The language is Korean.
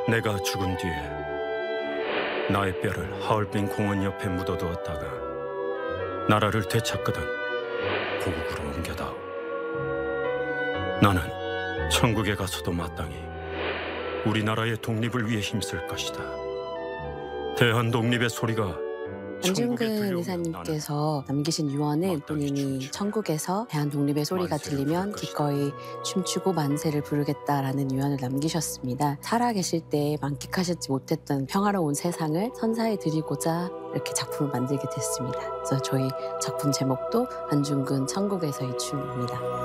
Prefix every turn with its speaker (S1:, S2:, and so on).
S1: 내가 죽은 뒤에 나의 뼈를 하얼빈 공원 옆에 묻어두었다가 나라를 되찾거든 고국으로 옮겨다오. 나는 천국에 가서도 마땅히 우리나라의 독립을 위해 힘쓸 것이다. 대한 독립의 소리가
S2: 안중근 의사님께서 남기신 유언은 본인이 천국에서 대한 독립의 소리가 들리면 기꺼이 춤추고 만세를 부르겠다라는 유언을 남기셨습니다. 살아계실 때 만끽하시지 못했던 평화로운 세상을 선사해 드리고자 이렇게 작품을 만들게 됐습니다. 그래서 저희 작품 제목도 안중근 천국에서의 춤입니다.